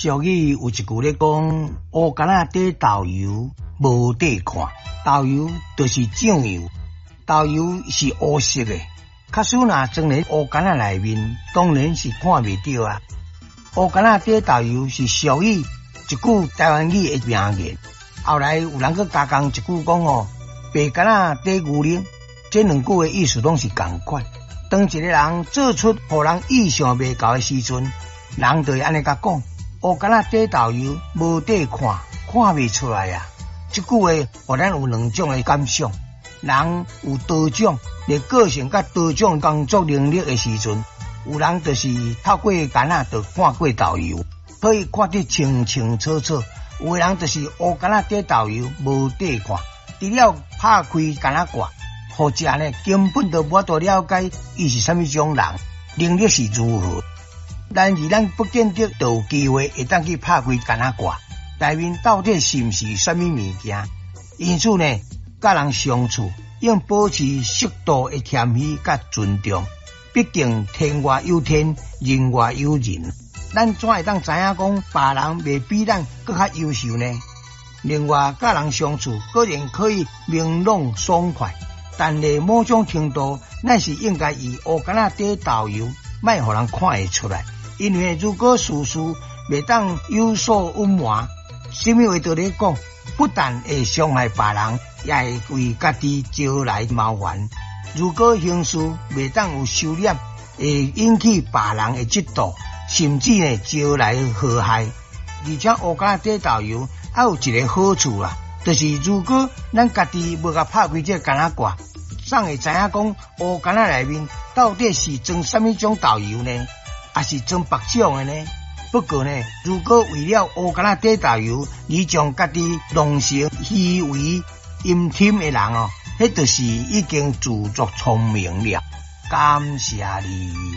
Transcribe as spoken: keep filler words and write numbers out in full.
俗语有一句咧讲，乌干仔底豆油无底看。豆油就是酱油，豆油是乌色的，假使若装在乌干仔内面，当然是看袂到啊。乌干仔底豆油是俗语，一句台湾语的名言。后来有人去加工一句讲哦，白干仔底牛奶，这两句的意思拢是同款。当一个人做出互人意想袂到的时阵，人就会安尼甲讲。乌干仔底豆油无底看，看袂出来啊！这句话，互咱有两种的感想。人有多种的个性，甲多种工作能力的时阵，有人就是透过干仔就看过豆油，可以看得清清楚楚；有的人就是乌干仔底豆油无底看，除了拍开干仔挂，或者呢根本都无法度了解伊是啥物种人，能力是如何。但是咱不见得就有机会会当去拍开干仔挂，内面到底是毋是什么物件？因此呢，甲人相处应保持适度的谦虚甲尊重。毕竟天外有天，人外有人，咱怎会当知影讲别人未比咱更较优秀呢？另外，甲人相处固然可以明朗爽快，但在某种程度，咱是应该以乌干仔底豆油，莫互人看会出来。因为如果事事袂当有所隐瞒，什么话道理讲，不但会伤害别人，也会为家己招来麻烦。如果行事袂当有收敛，会引起别人的嫉妒，甚至呢招来祸害。而且乌干仔底豆油还有一个好处啦，就是如果咱家己无甲拍开这干仔挂，怎会知影讲乌干仔内面到底是装什么种豆油呢？还是装别种的呢？不过呢，如果为了乌干仔底豆油，你将家己弄成虚伪阴天的人哦，迄就是已经自作聪明了。感谢你。